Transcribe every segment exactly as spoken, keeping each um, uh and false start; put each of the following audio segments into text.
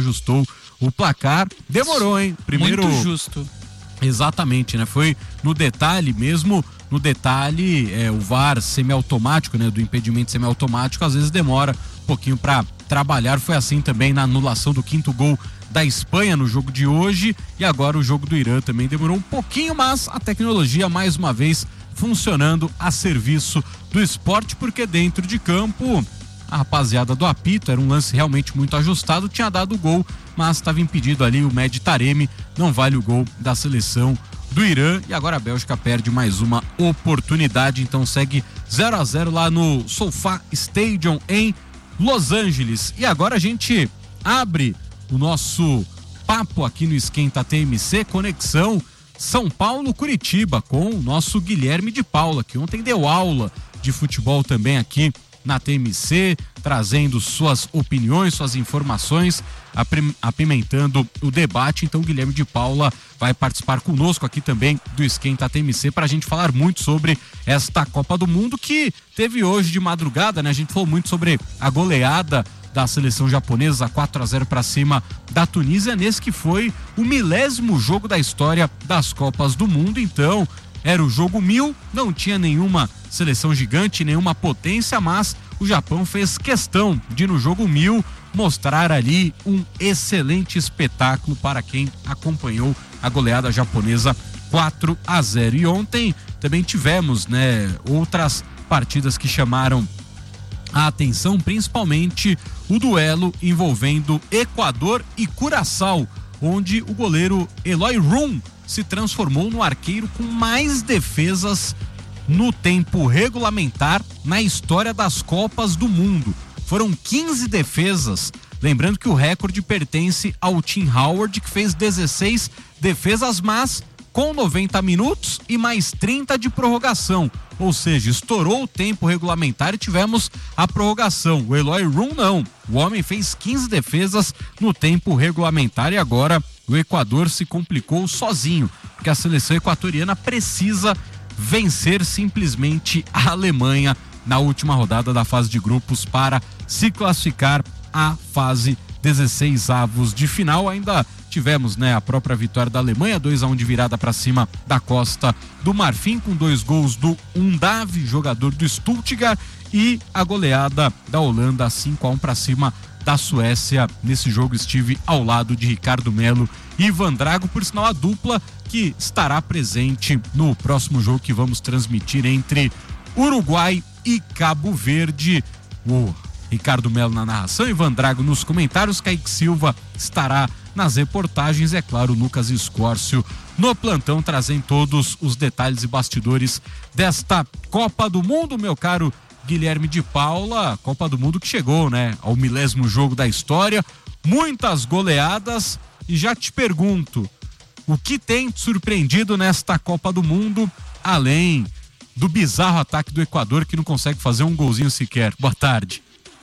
ajustou o placar. Demorou, hein? Primeiro... Muito justo. Exatamente, né? Foi no detalhe mesmo, no detalhe, é, o V A R semiautomático, né? Do impedimento semiautomático, às vezes demora um pouquinho para trabalhar. Foi assim também na anulação do quinto gol da Espanha no jogo de hoje, e agora o jogo do Irã também demorou um pouquinho, mas a tecnologia mais uma vez funcionando a serviço do esporte, porque dentro de campo a rapaziada do apito, era um lance realmente muito ajustado, tinha dado o gol, mas estava impedido ali o Mehdi Taremi, não vale o gol da seleção do Irã, e agora a Bélgica perde mais uma oportunidade, então segue zero a zero lá no SoFi Stadium em Los Angeles. E agora a gente abre o nosso papo aqui no Esquenta T M C, conexão São Paulo-Curitiba, com o nosso Guilherme de Paula, que ontem deu aula de futebol também aqui na T M C, trazendo suas opiniões, suas informações, apimentando o debate. Então o Guilherme de Paula vai participar conosco aqui também do Esquenta T M C para a gente falar muito sobre esta Copa do Mundo que teve hoje de madrugada, né? A gente falou muito sobre a goleada da seleção japonesa, quatro a zero para cima da Tunísia, nesse que foi o milésimo jogo da história das Copas do Mundo. Então era o jogo mil, não tinha nenhuma seleção gigante, nenhuma potência, mas o Japão fez questão de, no jogo mil, mostrar ali um excelente espetáculo para quem acompanhou a goleada japonesa quatro a zero. E ontem também tivemos, né, outras partidas que chamaram a atenção, principalmente o duelo envolvendo Equador e Curaçao, onde o goleiro Eloy Room se transformou no arqueiro com mais defesas no tempo regulamentar na história das Copas do Mundo. Foram quinze defesas, lembrando que o recorde pertence ao Tim Howard, que fez dezesseis defesas, mas com noventa minutos e mais trinta de prorrogação, ou seja, estourou o tempo regulamentar e tivemos a prorrogação. O Eloy Room não, o homem fez quinze defesas no tempo regulamentar, e agora o Equador se complicou sozinho, porque a seleção equatoriana precisa vencer simplesmente a Alemanha na última rodada da fase de grupos para se classificar à fase dezesseis avos de final. Ainda tivemos, né, a própria vitória da Alemanha, dois a um de virada para cima da Costa do Marfim, com dois gols do Undav, jogador do Stuttgart, e a goleada da Holanda, cinco a um para cima da Suécia. Nesse jogo estive ao lado de Ricardo Melo e Ivan Drago, por sinal a dupla que estará presente no próximo jogo que vamos transmitir entre Uruguai e Cabo Verde. O Ricardo Melo na narração, Ivan Drago nos comentários, Kaique Silva estará nas reportagens, é claro, Lucas Escórcio no plantão, trazendo todos os detalhes e bastidores desta Copa do Mundo, meu caro Guilherme de Paula. Copa do Mundo que chegou, né, ao milésimo jogo da história, muitas goleadas, e já te pergunto, o que tem te surpreendido nesta Copa do Mundo, além do bizarro ataque do Equador, que não consegue fazer um golzinho sequer? Boa tarde.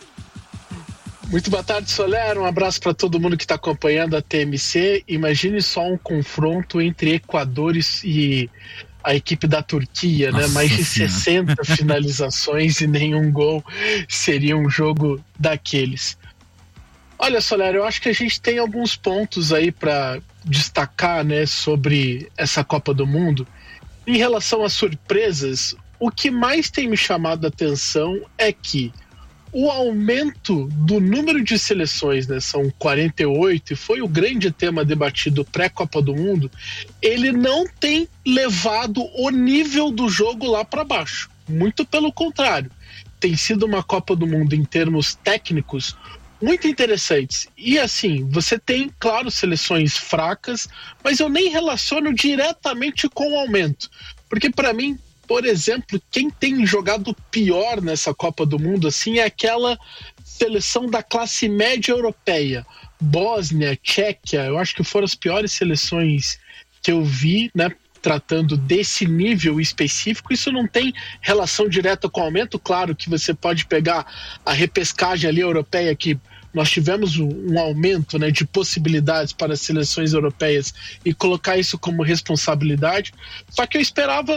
Muito boa tarde, Soler. Um abraço para todo mundo que está acompanhando a T M C. Imagine só um confronto entre Equador e a equipe da Turquia, né? Mais de sessenta finalizações e nenhum gol. Seria um jogo daqueles. Olha, Soler, eu acho que a gente tem alguns pontos aí para destacar, né, sobre essa Copa do Mundo. Em relação às surpresas, o que mais tem me chamado a atenção é que o aumento do número de seleções, né, são quarenta e oito, e foi o grande tema debatido pré-Copa do Mundo, ele não tem levado o nível do jogo lá para baixo. Muito pelo contrário. Tem sido uma Copa do Mundo em termos técnicos muito interessantes. E assim, você tem, claro, seleções fracas, mas eu nem relaciono diretamente com o aumento. Porque para mim, por exemplo, quem tem jogado pior nessa Copa do Mundo assim é aquela seleção da classe média europeia. Bósnia, Tchequia, eu acho que foram as piores seleções que eu vi, né, tratando desse nível específico. Isso não tem relação direta com o aumento. Claro que você pode pegar a repescagem ali europeia, que nós tivemos um aumento, né, de possibilidades para as seleções europeias, e colocar isso como responsabilidade. Só que eu esperava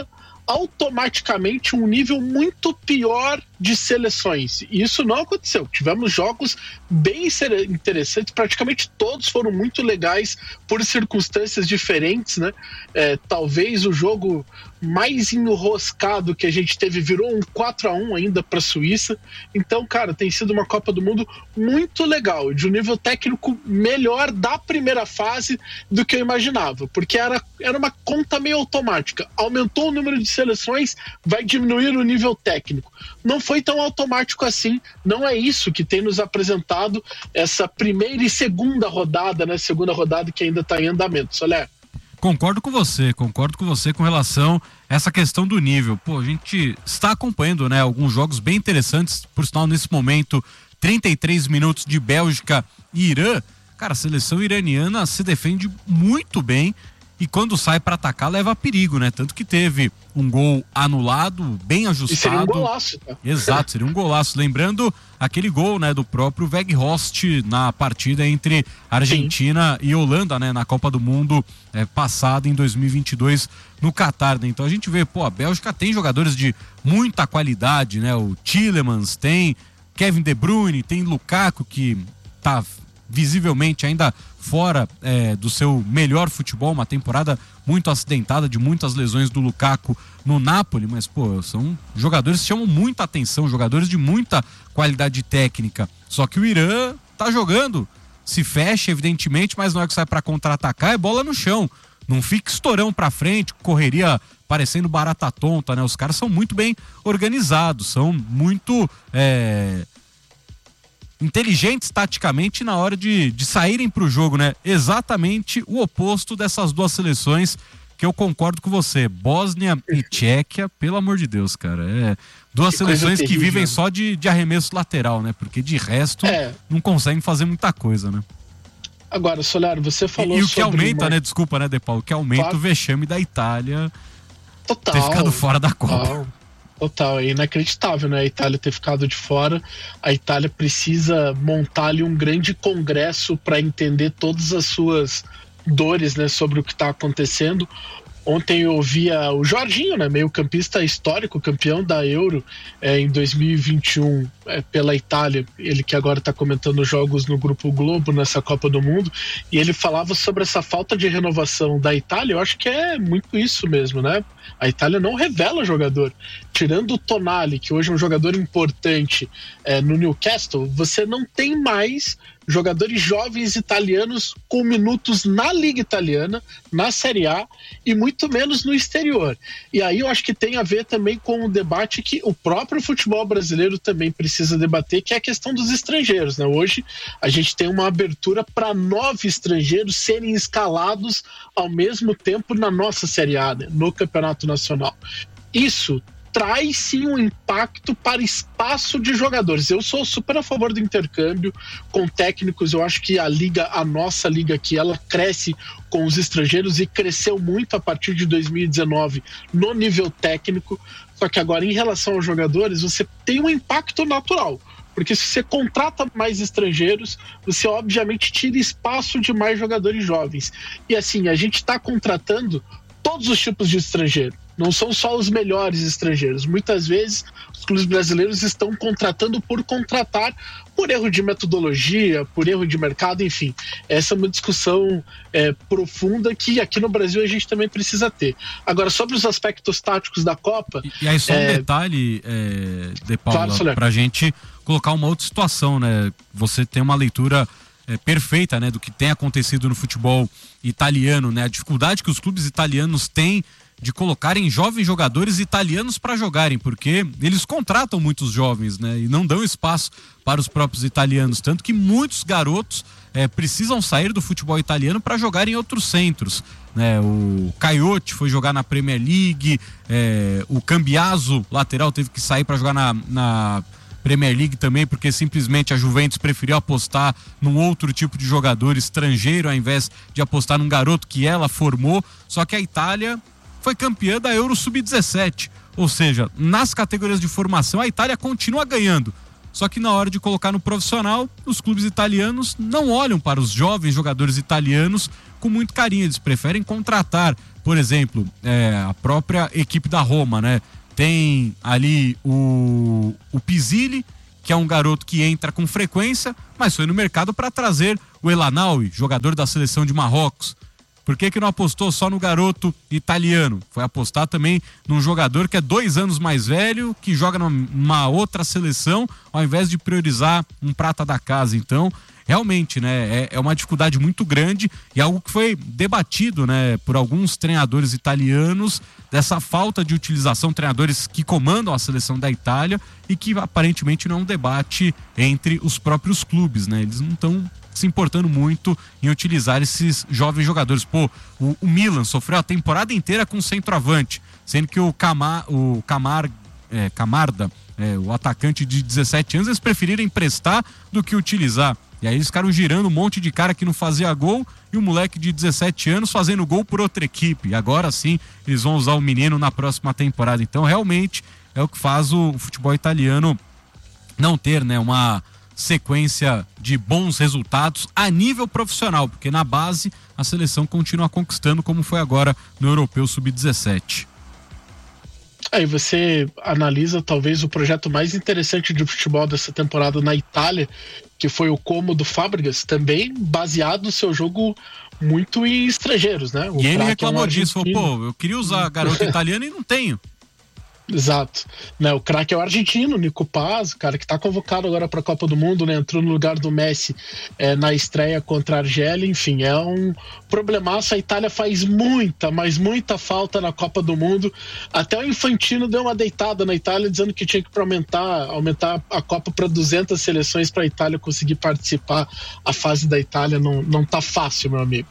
automaticamente um nível muito pior de seleções. E isso não aconteceu. Tivemos jogos bem interessantes, praticamente todos foram muito legais por circunstâncias diferentes, né? É, talvez o jogo mais enroscado que a gente teve virou um quatro a um ainda para a Suíça. Então, cara, tem sido uma Copa do Mundo muito legal, de um nível técnico melhor da primeira fase do que eu imaginava, porque era, era uma conta meio automática. Aumentou o número de seleções, vai diminuir o nível técnico. Não foi tão automático assim, não é isso que tem nos apresentado essa primeira e segunda rodada, né? Segunda rodada que ainda está em andamento. Soler. Concordo com você, concordo com você com relação a essa questão do nível. Pô, a gente está acompanhando, né, alguns jogos bem interessantes, por sinal nesse momento, trinta e três minutos de Bélgica e Irã. Cara, a seleção iraniana se defende muito bem e quando sai para atacar leva perigo, né? Tanto que teve um gol anulado, bem ajustado. E seria um golaço, tá? Exato, seria um golaço. Lembrando aquele gol, né, do próprio Weghorst na partida entre Argentina Sim. e Holanda, né, na Copa do Mundo é, passada em dois mil e vinte e dois no Catar, né? Então a gente vê, pô, a Bélgica tem jogadores de muita qualidade, né? O Tielemans, tem Kevin De Bruyne, tem Lukaku, que tá visivelmente ainda fora é, do seu melhor futebol, uma temporada muito acidentada, de muitas lesões do Lukaku no Napoli, mas pô, são jogadores que chamam muita atenção, jogadores de muita qualidade técnica, só que o Irã tá jogando, se fecha evidentemente, mas na hora que sai para contra-atacar é bola no chão, não fica estourão pra frente, correria parecendo barata tonta, né? Os caras são muito bem organizados, são muito é... inteligentes taticamente na hora de, de saírem para o jogo, né? Exatamente o oposto dessas duas seleções que eu concordo com você. Bósnia e Tchequia, pelo amor de Deus, cara. É duas que seleções que vivem só de, de arremesso lateral, né? Porque de resto é. não conseguem fazer muita coisa, né? Agora, Soler, você falou e, e o que sobre aumenta, uma... né? Desculpa, né, De Paulo? O que aumenta claro. o vexame da Itália total, ter ficado fora da Copa. Total. Total, é inacreditável, né? A Itália ter ficado de fora. A Itália precisa montar ali um grande congresso para entender todas as suas dores, né, sobre o que está acontecendo. Ontem eu via o Jorginho, né, meio-campista histórico, campeão da Euro é, em dois mil e vinte e um é, pela Itália, ele que agora está comentando jogos no Grupo Globo nessa Copa do Mundo, e ele falava sobre essa falta de renovação da Itália. Eu acho que é muito isso mesmo, né? A Itália não revela jogador. Tirando o Tonali, que hoje é um jogador importante é, no Newcastle, você não tem mais jogadores jovens italianos com minutos na Liga Italiana, na Série A e muito menos no exterior. E aí eu acho que tem a ver também com o debate que o próprio futebol brasileiro também precisa debater, que é a questão dos estrangeiros, né? Hoje a gente tem uma abertura para nove estrangeiros serem escalados ao mesmo tempo na nossa Série A, né? No Campeonato Nacional. Isso traz sim um impacto para espaço de jogadores. Eu sou super a favor do intercâmbio com técnicos. Eu acho que a liga, a nossa liga aqui, ela cresce com os estrangeiros e cresceu muito a partir de dois mil e dezenove no nível técnico. Só que agora, em relação aos jogadores, você tem um impacto natural. Porque se você contrata mais estrangeiros, você obviamente tira espaço de mais jogadores jovens. E assim, a gente está contratando todos os tipos de estrangeiro. Não são só os melhores estrangeiros. Muitas vezes os clubes brasileiros estão contratando por contratar, por erro de metodologia, por erro de mercado, enfim. Essa é uma discussão é, profunda que aqui no Brasil a gente também precisa ter. Agora, sobre os aspectos táticos da Copa... E, e aí só é... um detalhe, é, De Paula, claro, para a gente colocar uma outra situação, né? Você tem uma leitura... É, perfeita, né, do que tem acontecido no futebol italiano, né, a dificuldade que os clubes italianos têm de colocarem jovens jogadores italianos para jogarem, porque eles contratam muitos jovens, né, e não dão espaço para os próprios italianos, tanto que muitos garotos é, precisam sair do futebol italiano para jogar em outros centros, né, o Caiotti foi jogar na Premier League, é, o Cambiaso, lateral, teve que sair para jogar na, na Premier League também, porque simplesmente a Juventus preferiu apostar num outro tipo de jogador estrangeiro ao invés de apostar num garoto que ela formou. Só que a Itália foi campeã da Euro sub dezessete, ou seja, nas categorias de formação a Itália continua ganhando, Só que na hora de colocar no profissional, os clubes italianos não olham para os jovens jogadores italianos com muito carinho. Eles preferem contratar, por exemplo, é, a própria equipe da Roma, né? Tem ali o, o Pizzilli, que é um garoto que entra com frequência, mas foi no mercado para trazer o El Anaoui, jogador da seleção de Marrocos. Por que que não apostou só no garoto italiano? Foi apostar também num jogador que é dois anos mais velho, que joga numa outra seleção, ao invés de priorizar um prata da casa. Então, realmente, né, é, é uma dificuldade muito grande e algo que foi debatido, né, por alguns treinadores italianos, dessa falta de utilização, treinadores que comandam a seleção da Itália, e que aparentemente não é um debate entre os próprios clubes, né? Eles não estão se importando muito em utilizar esses jovens jogadores. Pô, o, o Milan sofreu a temporada inteira com centroavante, sendo que o, Camar, o Camar, é, Camarda, é, o atacante de dezessete anos, eles preferiram emprestar do que utilizar. E aí eles ficaram girando um monte de cara que não fazia gol, e o moleque de dezessete anos fazendo gol por outra equipe. E agora sim eles vão usar o menino na próxima temporada. Então realmente é o que faz o futebol italiano não ter, né, uma sequência de bons resultados a nível profissional, porque na base a seleção continua conquistando, como foi agora no Europeu sub dezessete. Aí você analisa talvez o projeto mais interessante de futebol dessa temporada na Itália, que foi o Como do Fábregas, também baseado no seu jogo muito em estrangeiros, né? O e ele reclamou é um disso, falou, pô, eu queria usar garoto italiano e não tenho. Exato, né, o craque é o argentino, Nico Paz, cara que está convocado agora para a Copa do Mundo, né, entrou no lugar do Messi é, na estreia contra a Argélia. Enfim, é um problemaço. A Itália faz muita, mas muita falta na Copa do Mundo. Até o Infantino deu uma deitada na Itália, dizendo que tinha que aumentar, aumentar a Copa para duzentas seleções para a Itália conseguir participar. A fase da Itália não, não tá fácil, meu amigo.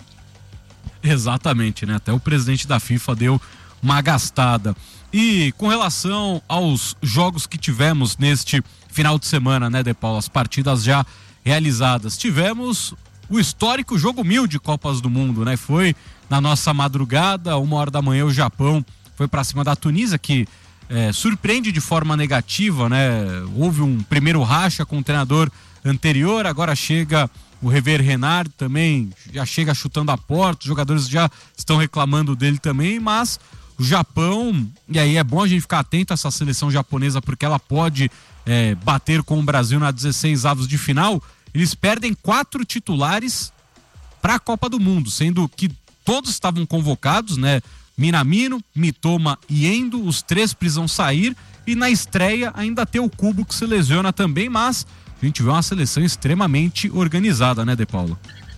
Exatamente, né, até o presidente da FIFA deu uma gastada. E com relação aos jogos que tivemos neste final de semana, né, De Paulo, as partidas já realizadas, tivemos o histórico jogo mil de Copas do Mundo, né? Foi na nossa madrugada, uma hora da manhã, o Japão foi para cima da Tunísia, que é, surpreende de forma negativa, né? Houve um primeiro racha com o treinador anterior, agora chega o Rever Renard também, já chega chutando a porta, os jogadores já estão reclamando dele também, mas o Japão, e aí é bom a gente ficar atento a essa seleção japonesa, porque ela pode é, bater com o Brasil na dezesseis avos de final. Eles perdem quatro titulares para a Copa do Mundo, sendo que todos estavam convocados, né? Minamino, Mitoma e Endo, os três precisam sair, e na estreia ainda tem o Kubo que se lesiona também, mas a gente vê uma seleção extremamente organizada, né, De Paulo?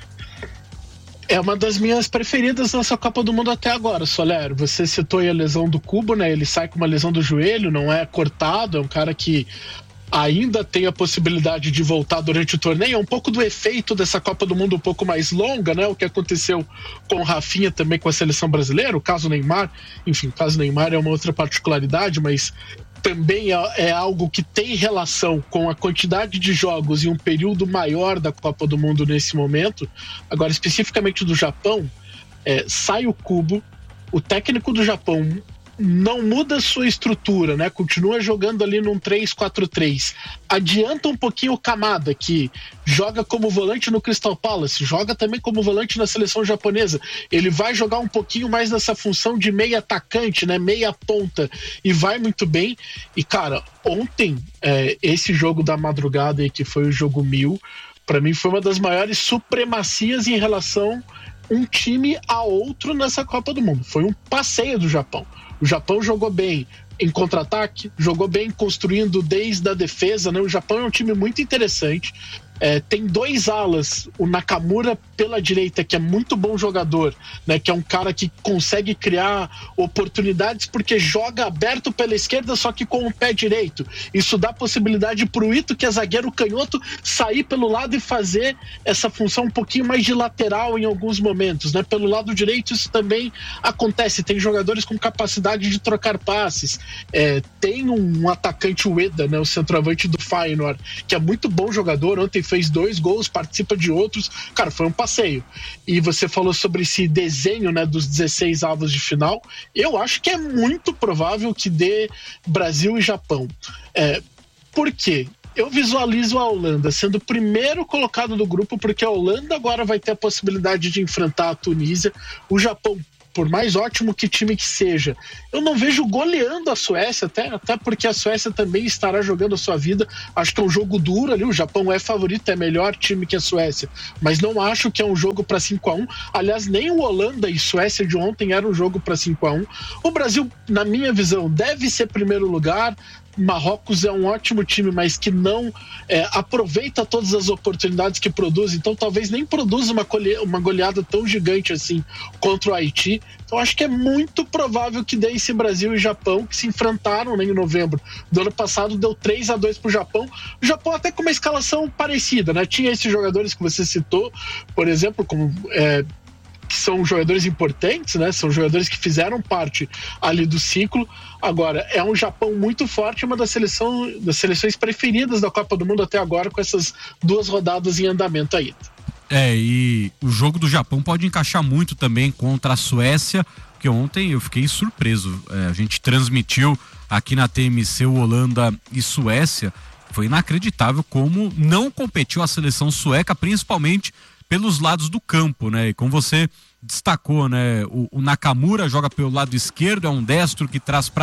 É uma das minhas preferidas nessa Copa do Mundo até agora, Soler. Você citou aí a lesão do Kubo, né? Ele sai com uma lesão do joelho, não é cortado, é um cara que ainda tem a possibilidade de voltar durante o torneio. É um pouco do efeito dessa Copa do Mundo um pouco mais longa, né? O que aconteceu com o Rafinha também com a seleção brasileira, o caso Neymar. Enfim, o caso Neymar é uma outra particularidade, mas também é, é algo que tem relação com a quantidade de jogos e um período maior da Copa do Mundo nesse momento. Agora, especificamente do Japão, é, sai o Kubo, o técnico do Japão não muda sua estrutura, né? Continua jogando ali num três quatro três. Adianta um pouquinho o Kamada, que joga como volante no Crystal Palace, joga também como volante na seleção japonesa. Ele vai jogar um pouquinho mais nessa função de meia atacante, né? Meia ponta, e vai muito bem. E, cara, ontem, é, esse jogo da madrugada aí, que foi o jogo mil, para mim foi uma das maiores supremacias em relação um time a outro nessa Copa do Mundo. Foi um passeio do Japão. O Japão jogou bem em contra-ataque, jogou bem construindo desde a defesa, né? O Japão é um time muito interessante. É, tem dois alas, o Nakamura pela direita, que é muito bom jogador, né? Que é um cara que consegue criar oportunidades porque joga aberto pela esquerda, só que com o pé direito. Isso dá possibilidade para o Ito, que é zagueiro canhoto, sair pelo lado e fazer essa função um pouquinho mais de lateral em alguns momentos, né? Pelo lado direito isso também acontece, tem jogadores com capacidade de trocar passes. É, tem um atacante, o Ueda, né? O centroavante do Feyenoord, que é muito bom jogador, ontem fez dois gols, participa de outros. Cara, foi um passeio. E você falou sobre esse desenho, né, dos dezesseis avos de final. Eu acho que é muito provável que dê Brasil e Japão. É, por quê? eu visualizo a Holanda sendo o primeiro colocado do grupo, porque a Holanda agora vai ter a possibilidade de enfrentar a Tunísia. O Japão, por mais ótimo que time que seja, eu não vejo goleando a Suécia, até, até porque a Suécia também estará jogando a sua vida. Acho que é um jogo duro ali, o Japão é favorito, é melhor time que a Suécia, mas não acho que é um jogo para cinco a um. Aliás, nem o Holanda e Suécia de ontem era um jogo para cinco a um. O Brasil, na minha visão, deve ser primeiro lugar. Marrocos é um ótimo time, mas que não é, aproveita todas as oportunidades que produz, então talvez nem produza uma, uma goleada tão gigante assim contra o Haiti. Então acho que é muito provável que dê esse Brasil e Japão, que se enfrentaram, né, em novembro do ano passado, deu três a dois pro Japão. O Japão até com uma escalação parecida, né? Tinha esses jogadores que você citou, por exemplo, como é, que são jogadores importantes, né? São jogadores que fizeram parte ali do ciclo. Agora, é um Japão muito forte, uma das, seleção, das seleções preferidas da Copa do Mundo até agora, com essas duas rodadas em andamento aí. É, e o jogo do Japão pode encaixar muito também contra a Suécia, porque ontem eu fiquei surpreso. É, a gente transmitiu aqui na T M C o Holanda e Suécia. Foi inacreditável como não competiu a seleção sueca, principalmente pelos lados do campo, né? E como você destacou, né? O, o Nakamura joga pelo lado esquerdo, é um destro que traz para